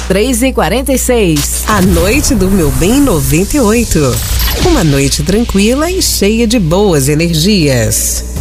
3h46. A noite do Meu Bem 98. Uma noite tranquila e cheia de boas energias.